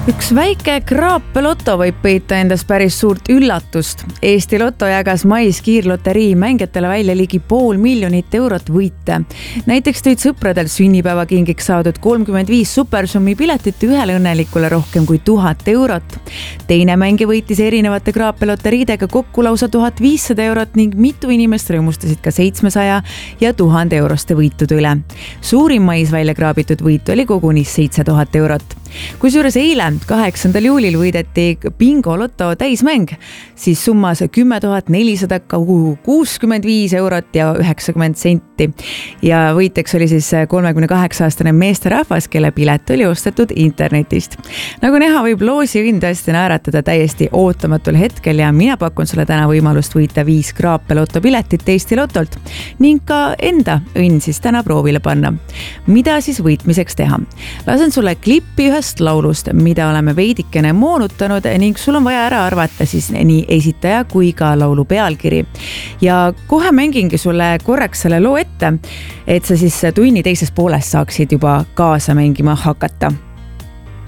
Üks väike kraapeloto võib peita endas päris suurt üllatust. Eesti Lotto jagas mais kiirloterii mängijatele välja ligi 500 000 eurot võite. Näiteks tõid sõpradel sünnipäevakingiks saadud 35 supersummi piletit ühele õnnelikule rohkem kui 1000 eurot. Teine mängija võitis erinevate kraapeloteriidega kokku lausa 1500 eurot ning mitu inimest rõõmustasid ka 700 ja 1000 euroste võitude üle. Suurim mais välja kraabitud võit oli koguni 7000 eurot. Kusjuures eile 8. juulil võideti bingo loto täismäng, siis summas 10 465 eurot ja 90 senti. Ja võitjaks oli siis 38-aastane meesterahvas, kelle pilet oli ostetud internetist. Nagu näha, võib loosi õnn tõesti naeratada täiesti ootamatul hetkel ja mina pakun sulle täna võimalust võita 5 kraapeloto piletit Eesti Lotolt ning ka enda õnn siis täna proovile panna. Mida siis võitmiseks teha? Lasen sulle klippi ühest laulust, mida oleme veidikene moonutanud ning sul on vaja ära arvata siis nii esitaja kui ka laulu pealkiri. Ja kohe mängingi sulle korraks selle loo ette, et sa siis tunni teises pooles saaksid juba kaasa mängima hakata.